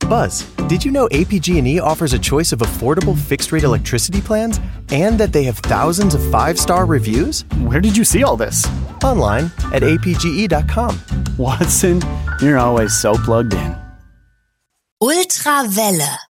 Buzz, did you know APG&E offers a choice of affordable fixed-rate electricity plans and that they have thousands of 5-star reviews? Where did you see all this? Online at apge.com. Watson, you're always so plugged in. Ultrawelle.